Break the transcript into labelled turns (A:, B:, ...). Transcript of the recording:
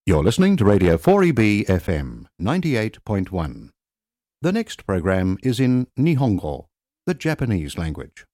A: You're listening to Radio 4EB FM 98.1. The next program is in Nihongo, the Japanese language.